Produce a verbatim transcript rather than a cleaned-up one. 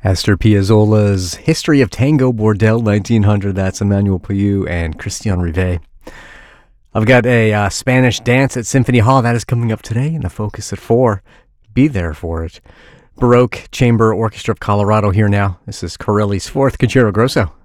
Astor Piazzolla's History of Tango Bordel nineteen hundred. That's Emmanuel Payou and Christian Rivet. I've got a uh, Spanish dance at Symphony Hall. That is coming up today in the Focus at four. Be there for it. Baroque Chamber Orchestra of Colorado here now. This is Corelli's fourth Concerto Grosso.